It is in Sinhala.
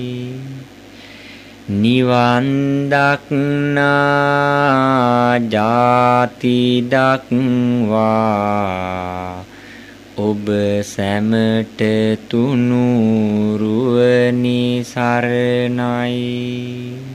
නිවන් දක්නා ජාති දක්වා ඔබ සැමට තුනුරුවනි සරණයි.